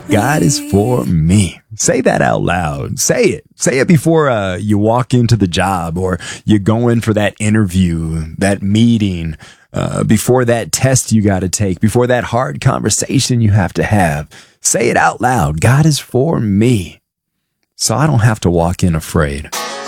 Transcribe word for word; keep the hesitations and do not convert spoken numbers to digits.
God is for me. Say that out loud. Say it. Say it before uh, you walk into the job, or you go in for that interview, that meeting, uh, before that test you got to take, before that hard conversation you have to have. Say it out loud. God is for me. So I don't have to walk in afraid.